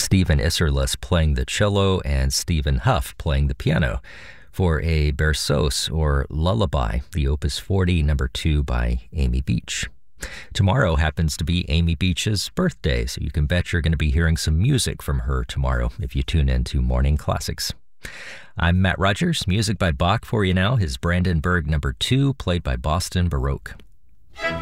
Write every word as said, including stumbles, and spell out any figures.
Stephen Isserlis playing the cello and Stephen Huff playing the piano for a berceuse or lullaby, the Opus forty, number two by Amy Beach. Tomorrow happens to be Amy Beach's birthday, so you can bet you're going to be hearing some music from her tomorrow if you tune in to Morning Classics. I'm Matt Rogers. Music by Bach for you now. His Brandenburg number two, played by Boston Baroque.